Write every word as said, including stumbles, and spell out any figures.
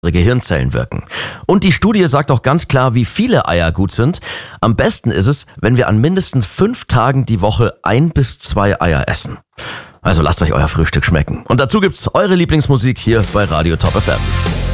Gehirnzellen wirken. Und die Studie sagt auch ganz klar, wie viele Eier gut sind. Am besten ist es, wenn wir an mindestens fünf Tagen die Woche ein bis zwei Eier essen. Also lasst euch euer Frühstück schmecken. Und dazu gibt's eure Lieblingsmusik hier bei Radio Top F M.